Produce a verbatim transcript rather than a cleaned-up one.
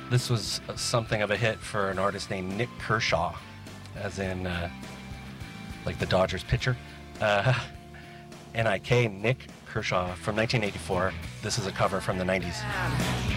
This was something of a hit for an artist named Nick Kershaw, as in uh, like the Dodgers pitcher. Uh, N I K, Nick Kershaw, from nineteen eighty-four. This is a cover from the nineties.